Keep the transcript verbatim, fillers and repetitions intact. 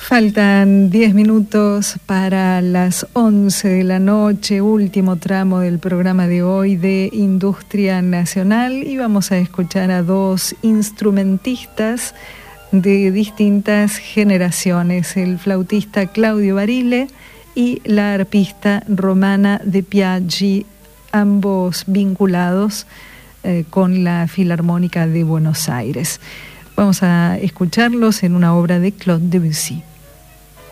Faltan diez minutos para las once de la noche, último tramo del programa de hoy de Industria Nacional, y vamos a escuchar a dos instrumentistas de distintas generaciones, el flautista Claudio Barile y la arpista Romana De Piaggi, ambos vinculados eh, con la Filarmónica de Buenos Aires. Vamos a escucharlos en una obra de Claude Debussy.